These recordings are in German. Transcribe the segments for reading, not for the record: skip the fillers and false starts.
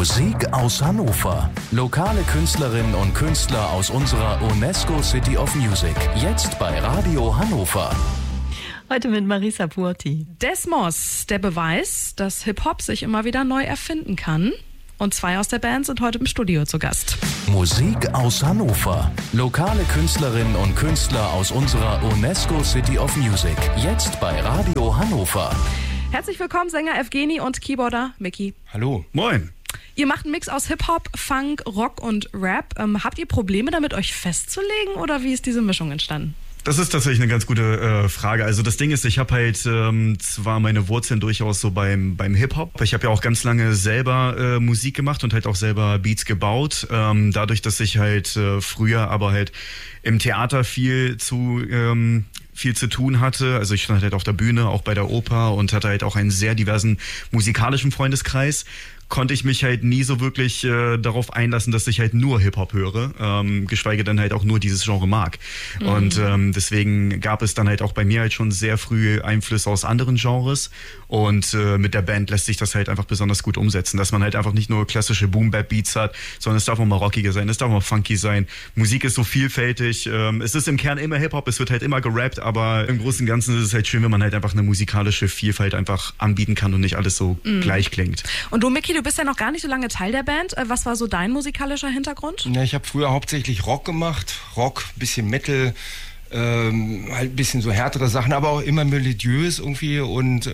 Musik aus Hannover. Lokale Künstlerinnen und Künstler aus unserer UNESCO City of Music. Jetzt bei Radio Hannover. Heute mit Marisa Puorti. Desmos, der Beweis, dass Hip-Hop sich immer wieder neu erfinden kann. Und 2 aus der Band sind heute im Studio zu Gast. Musik aus Hannover. Lokale Künstlerinnen und Künstler aus unserer UNESCO City of Music. Jetzt bei Radio Hannover. Herzlich willkommen, Sänger Evgeni und Keyboarder Micky. Hallo. Moin. Ihr macht einen Mix aus Hip-Hop, Funk, Rock und Rap. Habt ihr Probleme damit, euch festzulegen, oder wie ist diese Mischung entstanden? Das ist tatsächlich eine ganz gute Frage. Also das Ding ist, ich habe halt zwar meine Wurzeln durchaus so beim Hip-Hop. Ich habe ja auch ganz lange selber Musik gemacht und halt auch selber Beats gebaut. Dadurch, dass ich halt früher aber halt im Theater viel zu tun hatte. Also ich stand halt auf der Bühne, auch bei der Oper, und hatte halt auch einen sehr diversen musikalischen Freundeskreis. Konnte ich mich halt nie so wirklich darauf einlassen, dass ich halt nur Hip-Hop höre, geschweige denn halt auch nur dieses Genre mag. Mhm. Und deswegen gab es dann halt auch bei mir halt schon sehr früh Einflüsse aus anderen Genres, und mit der Band lässt sich das halt einfach besonders gut umsetzen, dass man halt einfach nicht nur klassische Boom-Bap-Beats hat, sondern es darf auch mal rockiger sein, es darf auch mal funky sein. Musik ist so vielfältig, es ist im Kern immer Hip-Hop, es wird halt immer gerappt, aber im Großen und Ganzen ist es halt schön, wenn man halt einfach eine musikalische Vielfalt einfach anbieten kann und nicht alles so gleich klingt. Und du, Micky, du bist ja noch gar nicht so lange Teil der Band. Was war so dein musikalischer Hintergrund? Ja, ich habe früher hauptsächlich Rock gemacht. Rock, bisschen Metal, halt ein bisschen so härtere Sachen, aber auch immer melodiös irgendwie. Und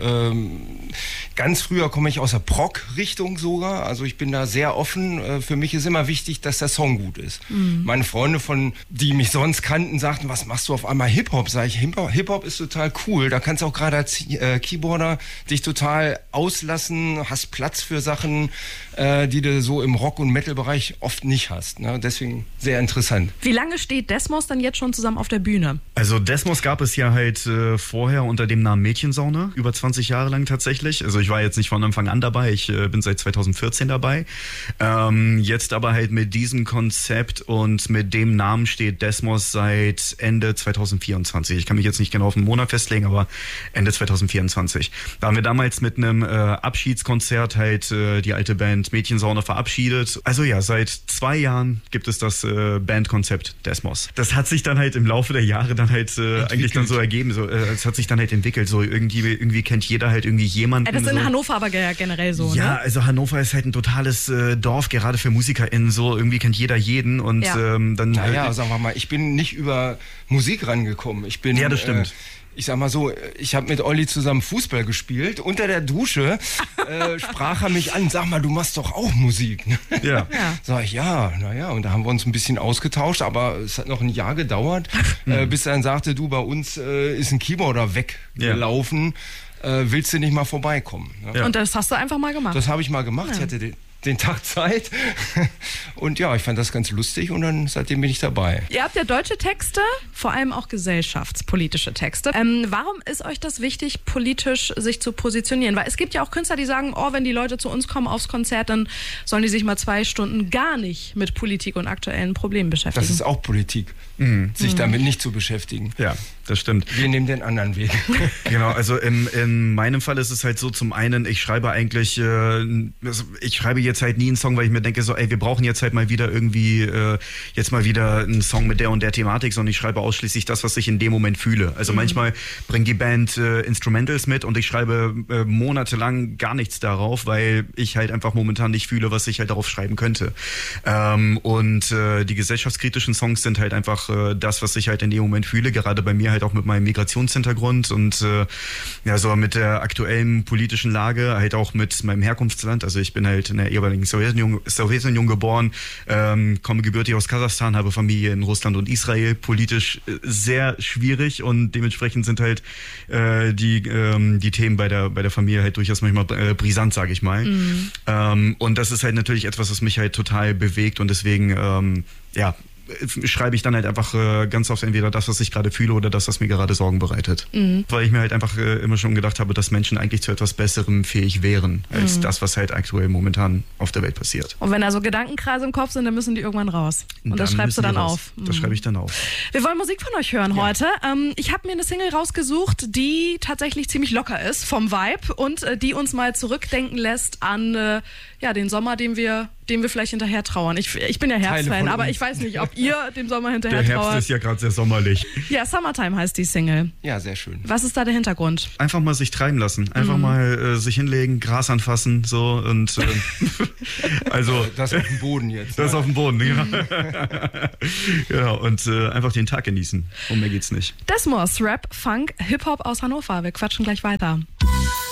ganz früher komme ich aus der Prog-Richtung sogar. Also ich bin da sehr offen. Für mich ist immer wichtig, dass der Song gut ist. Mhm. Meine Freunde, die mich sonst kannten, sagten, was machst du auf einmal Hip-Hop? Sag ich, Hip-Hop ist total cool. Da kannst du auch gerade als Keyboarder dich total auslassen, hast Platz für Sachen, die du so im Rock- und Metal-Bereich oft nicht hast. Ne? Deswegen sehr interessant. Wie lange steht Desmos dann jetzt schon zusammen auf der Bühne? Also Desmos gab es ja halt vorher unter dem Namen Mädchensauna, über 20 Jahre lang tatsächlich. Also ich war jetzt nicht von Anfang an dabei, ich bin seit 2014 dabei. Jetzt aber halt mit diesem Konzept und mit dem Namen steht Desmos seit Ende 2024. Ich kann mich jetzt nicht genau auf den Monat festlegen, aber Ende 2024. Da haben wir damals mit einem Abschiedskonzert halt die alte Band Mädchensauna verabschiedet. Also ja, seit 2 Jahren gibt es das Bandkonzept Desmos. Das hat sich dann halt im Laufe der Jahre dann halt eigentlich dann so ergeben. So, es hat sich dann halt entwickelt. So irgendwie kennt jeder halt irgendwie jemanden. Das ist in so. Hannover aber generell so, ja, ne? also Hannover ist halt ein totales Dorf, gerade für MusikerInnen. So, irgendwie kennt jeder jeden. Und dann. Naja, sagen wir mal, ich bin nicht über Musik rangekommen. Ja, das stimmt. Ich sag mal so, ich habe mit Olli zusammen Fußball gespielt. Unter der Dusche sprach er mich an, sag mal, du machst doch auch Musik. Ja. Sag ich, ja, naja. Und da haben wir uns ein bisschen ausgetauscht, aber es hat noch ein Jahr gedauert, bis er dann sagte, du, bei uns ist ein Keyboarder weggelaufen. Willst du nicht mal vorbeikommen? Ja. Und das hast du einfach mal gemacht? Das habe ich mal gemacht. Ja. Ich hatte den Tag Zeit. Und ja, ich fand das ganz lustig, und dann seitdem bin ich dabei. Ihr habt ja deutsche Texte, vor allem auch gesellschaftspolitische Texte. Warum ist euch das wichtig, politisch sich zu positionieren? Weil es gibt ja auch Künstler, die sagen, wenn die Leute zu uns kommen aufs Konzert, dann sollen die sich mal 2 Stunden gar nicht mit Politik und aktuellen Problemen beschäftigen. Das ist auch Politik, sich damit nicht zu beschäftigen. Ja, das stimmt. Wir nehmen den anderen Weg. Genau, also in meinem Fall ist es halt so, zum einen, ich schreibe eigentlich, ich schreibe jetzt halt nie einen Song, weil ich mir denke so, wir brauchen jetzt halt mal wieder irgendwie, jetzt mal wieder einen Song mit der und der Thematik, sondern ich schreibe ausschließlich das, was ich in dem Moment fühle. Also manchmal bringt die Band Instrumentals mit und ich schreibe monatelang gar nichts darauf, weil ich halt einfach momentan nicht fühle, was ich halt darauf schreiben könnte. Und die gesellschaftskritischen Songs sind halt einfach das, was ich halt in dem Moment fühle, gerade bei mir halt auch mit meinem Migrationshintergrund und so mit der aktuellen politischen Lage, halt auch mit meinem Herkunftsland. Also ich bin halt in der ehemaligen Sowjetunion geboren, komme gebürtig aus Kasachstan, habe Familie in Russland und Israel, politisch sehr schwierig, und dementsprechend sind halt die Themen bei der Familie halt durchaus manchmal brisant, sage ich mal. Und das ist halt natürlich etwas, was mich halt total bewegt, und deswegen schreibe ich dann halt einfach ganz oft entweder das, was ich gerade fühle oder das, was mir gerade Sorgen bereitet. Weil ich mir halt einfach immer schon gedacht habe, dass Menschen eigentlich zu etwas Besserem fähig wären, als das, was halt aktuell momentan auf der Welt passiert. Und wenn da so Gedankenkreise im Kopf sind, dann müssen die irgendwann raus. Und das schreibst du dann auf. Das schreibe ich dann auf. Wir wollen Musik von euch hören heute. Ich habe mir eine Single rausgesucht, die tatsächlich ziemlich locker ist vom Vibe und die uns mal zurückdenken lässt an den Sommer, dem wir vielleicht hinterher trauern. Ich bin ja Herbstfan, aber ich weiß nicht, ob ihr dem Sommer hinterher trauert. Der Herbst ist ja gerade sehr sommerlich. Ja, Summertime heißt die Single. Ja, sehr schön. Was ist da der Hintergrund? Einfach mal sich treiben lassen. Einfach mal sich hinlegen, Gras anfassen, so und also das auf dem Boden jetzt. Das auf dem Boden, ja. Ja, und einfach den Tag genießen. Um mehr geht's nicht. Desmos, Rap, Funk, Hip-Hop aus Hannover. Wir quatschen gleich weiter.